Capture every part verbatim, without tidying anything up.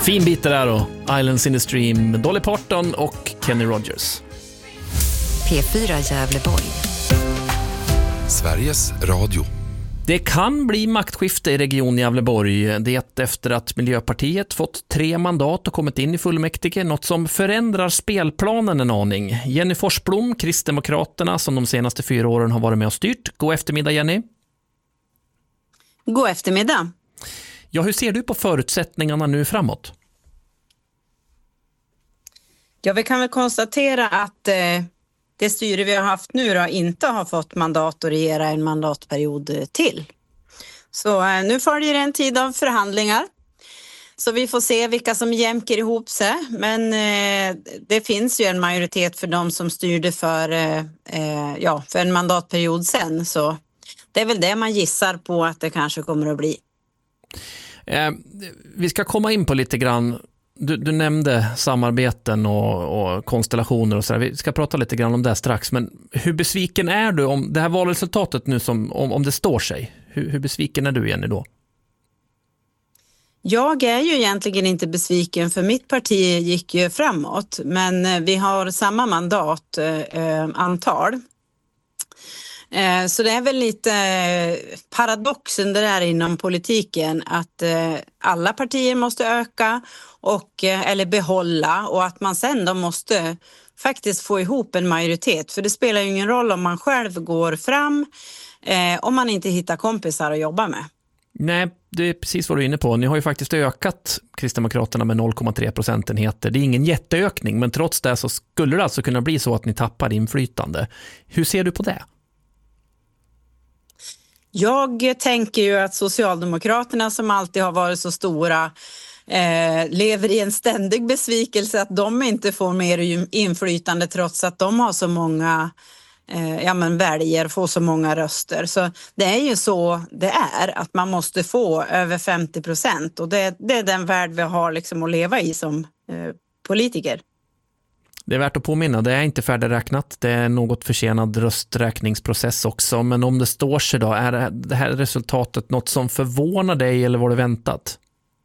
Fin bit det där då. Islands in the Stream, Dolly Parton och Kenny Rogers. P fyra Gävleborg. Sveriges Radio. Det kan bli maktskifte i region Gävleborg. Det efter att Miljöpartiet fått tre mandat och kommit in i fullmäktige. Något som förändrar spelplanen en aning. Jenny Forsblom, Kristdemokraterna, som de senaste fyra åren har varit med och styrt. God eftermiddag, Jenny. God eftermiddag. Ja, hur ser du på förutsättningarna nu framåt? Ja, vi kan väl konstatera att eh, det styre vi har haft nu då inte har fått mandat att regera en mandatperiod till. Så eh, nu följer en tid av förhandlingar. Så vi får se vilka som jämkar ihop sig. Men eh, det finns ju en majoritet för de som styrde för, eh, eh, ja, för en mandatperiod sen. Så det är väl det man gissar på att det kanske kommer att bli. Eh, vi ska komma in på lite grann. Du, du nämnde samarbeten och, och konstellationer och så där. Vi ska prata lite grann om det strax. Men hur besviken är du om det här valresultatet nu, som, om, om det står sig? Hur, hur besviken är du, Jenny, då? Jag är ju egentligen inte besviken, för mitt parti gick ju framåt. Men vi har samma mandat, eh, antal. Eh, så det är väl lite eh, paradoxen det där inom politiken, att eh, alla partier måste öka och, eh, eller behålla, och att man sen då måste faktiskt få ihop en majoritet. För det spelar ju ingen roll om man själv går fram eh, om man inte hittar kompisar att jobba med. Nej, det är precis vad du är inne på. Ni har ju faktiskt ökat Kristdemokraterna med noll komma tre procentenheter. Det är ingen jätteökning, men trots det så skulle det alltså kunna bli så att ni tappar inflytande. Hur ser du på det? Jag tänker ju att Socialdemokraterna, som alltid har varit så stora, eh, lever i en ständig besvikelse att de inte får mer inflytande trots att de har så många eh, ja, men väljer, får så många röster. Så det är ju så det är, att man måste få över femtio procent, och det, det är den värld vi har liksom att leva i som eh, politiker. Det är värt att påminna, det är inte färdigräknat. Det är något försenad rösträkningsprocess också. Men om det står sig då, är det här resultatet något som förvånar dig eller var det väntat?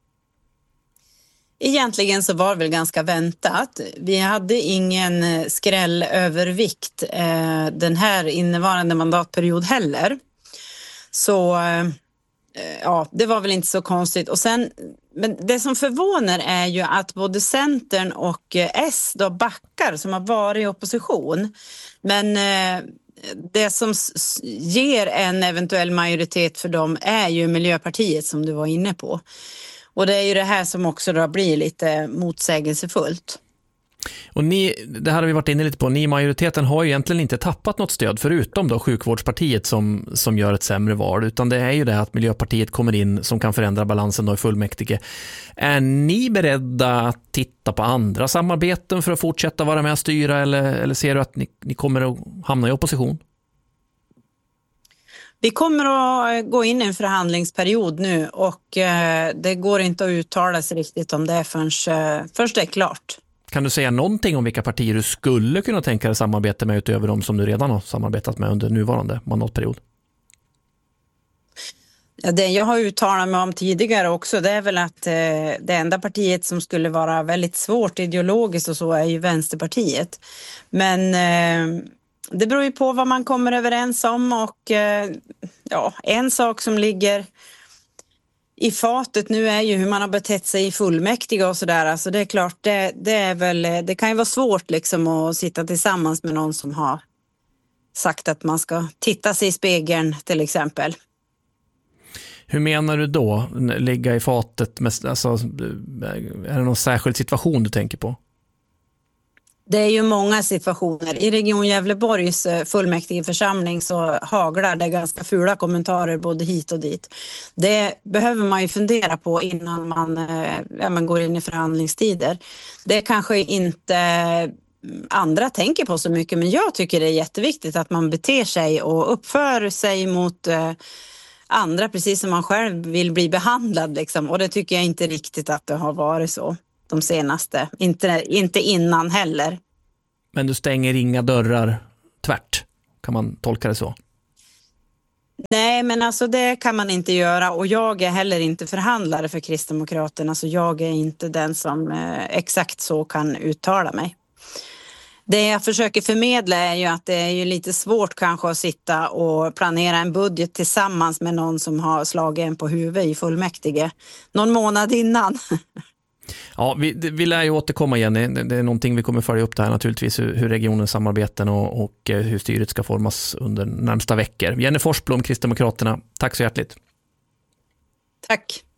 Egentligen så var det väl ganska väntat. Vi hade ingen skrällövervikt eh, den här innevarande mandatperiod heller. Så eh, ja, det var väl inte så konstigt. Och sen, men det som förvånar är ju att både Centern och S då backar, som har varit i opposition. Men eh, det som s- ger en eventuell majoritet för dem är ju Miljöpartiet, som du var inne på. Och det är ju det här som också då blir lite motsägelsefullt. Och ni, det här har vi varit inne lite på, ni i majoriteten har ju egentligen inte tappat något stöd förutom då sjukvårdspartiet som, som gör ett sämre val, utan det är ju det att Miljöpartiet kommer in som kan förändra balansen då i fullmäktige. Är ni beredda att titta på andra samarbeten för att fortsätta vara med och styra, eller, eller ser du att ni, ni kommer att hamna i opposition? Vi kommer att gå in i en förhandlingsperiod nu, och eh, det går inte att uttala sig riktigt om det förrän, eh, först det är klart. Kan du säga någonting om vilka partier du skulle kunna tänka dig samarbeta med utöver de som du redan har samarbetat med under nuvarande mandatperiod? Ja, det jag har uttalat mig om tidigare också, det är väl att eh, det enda partiet som skulle vara väldigt svårt ideologiskt och så är ju Vänsterpartiet. Men eh, det beror ju på vad man kommer överens om, och eh, ja, en sak som ligger i fatet nu är ju hur man har betett sig i fullmäktige och sådär. Alltså det är klart, det, det är väl, det kan ju vara svårt liksom att sitta tillsammans med någon som har sagt att man ska titta sig i spegeln till exempel. Hur menar du då? Ligga i fatet med, alltså, är det någon särskild situation du tänker på? Det är ju många situationer. I Region Gävleborgs fullmäktigeförsamling så haglar det ganska fula kommentarer både hit och dit. Det behöver man ju fundera på innan man, ja, man går in i förhandlingstider. Det kanske inte andra tänker på så mycket, men jag tycker det är jätteviktigt att man beter sig och uppför sig mot andra precis som man själv vill bli behandlad. Liksom. Och det tycker jag inte riktigt att det har varit så de senaste. Inte, inte innan heller. Men du stänger inga dörrar tvärt, kan man tolka det så? Nej, men alltså det kan man inte göra, och jag är heller inte förhandlare för Kristdemokraterna, så jag är inte den som eh, exakt så kan uttala mig. Det jag försöker förmedla är ju att det är ju lite svårt kanske att sitta och planera en budget tillsammans med någon som har slagit en på huvudet i fullmäktige någon månad innan. Ja, vi, vi lär ju återkomma igen. Det är någonting vi kommer följa upp där naturligtvis, hur regionens samarbeten och, och hur styret ska formas under närmsta veckor. Jenny Forsblom, Kristdemokraterna, tack så hjärtligt. Tack.